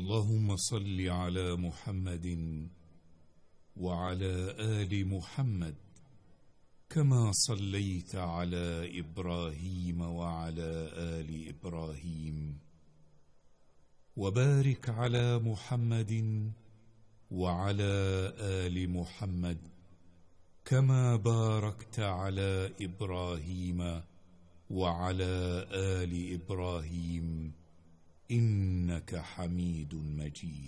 اللهم صل على محمد وعلى آل محمد كما صليت على إبراهيم وعلى آل إبراهيم، وبارك على محمد وعلى آل محمد كما باركت على إبراهيم وعلى آل إبراهيم إنك حميد مجيد.